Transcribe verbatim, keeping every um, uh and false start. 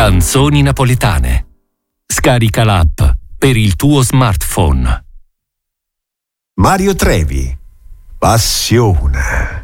Canzoni napoletane. Scarica l'app per il tuo smartphone. Mario Trevi, Passione.